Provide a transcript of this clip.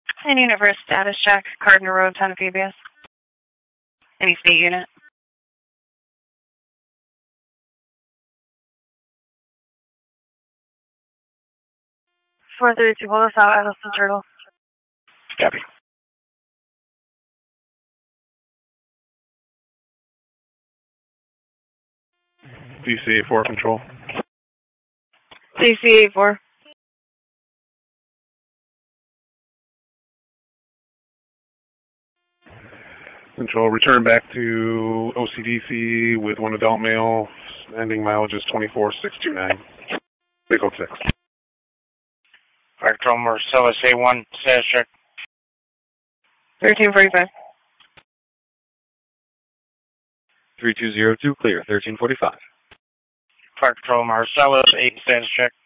Any unit for a status check, Cardinal Road, Town of Phoebus. Any state unit. 432 Bullis out, Edelston Turtle. Copy. DC-8-4 control. DC-8-4. Control, return back to OCDC with one adult male, ending mileage is 24629. Vehicle 6. Fire Control Marcellus A1, status check. 1345. 3202, clear, 1345. Fire Control Marcellus 8, status check.